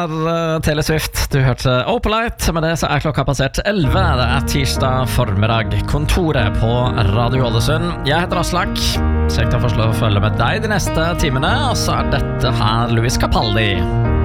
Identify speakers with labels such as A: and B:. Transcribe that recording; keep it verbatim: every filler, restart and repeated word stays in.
A: var uh, Taylor Swift. Du hørte Opalite. Med det så er klokka passert elleve. Det er tirsdag formiddag. Kontoret på Radio Ålesund. Jeg heter Aslak. Kjekt å få følge med deg de neste timene. Og så er dette her Louis Capaldi.